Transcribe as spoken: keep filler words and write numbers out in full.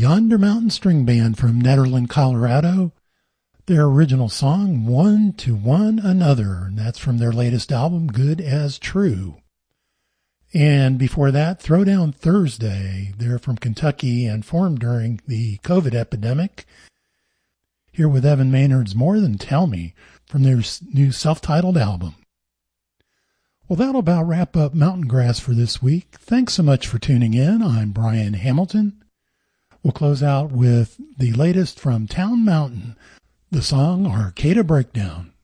Yonder Mountain String Band from Nederland, Colorado. Their original song, One to One Another, and that's from their latest album, Good as True. And before that, Throwdown Thursday. They're from Kentucky and formed during the COVID epidemic. Here with Evan Maynard's More Than Tell Me from their new self-titled album. Well, that'll about wrap up Mountain Grass for this week. Thanks so much for tuning in. I'm Brian Hamilton. We'll close out with the latest from Town Mountain, the song Arcata Breakdown.